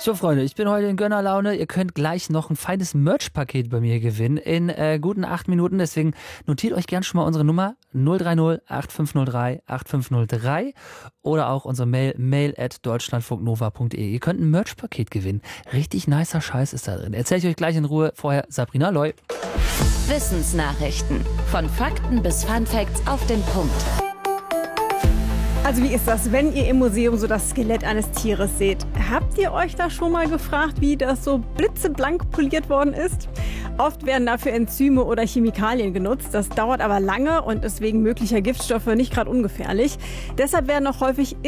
So, Freunde, ich bin heute in Gönnerlaune. Ihr könnt gleich noch ein feines Merch-Paket bei mir gewinnen in guten 8 Minuten. Deswegen notiert euch gern schon mal unsere Nummer 030 8503 8503 oder auch unsere mail@deutschlandfunknova.de. Ihr könnt ein Merch-Paket gewinnen. Richtig nicer Scheiß ist da drin. Erzähle ich euch gleich in Ruhe. Vorher Sabrina Loy. Wissensnachrichten. Von Fakten bis Funfacts auf den Punkt. Also wie ist das, wenn ihr im Museum so das Skelett eines Tieres seht? Habt ihr euch da schon mal gefragt, wie das so blitzeblank poliert worden ist? Oft werden dafür Enzyme oder Chemikalien genutzt. Das dauert aber lange und ist wegen möglicher Giftstoffe nicht gerade ungefährlich. Deshalb werden auch häufig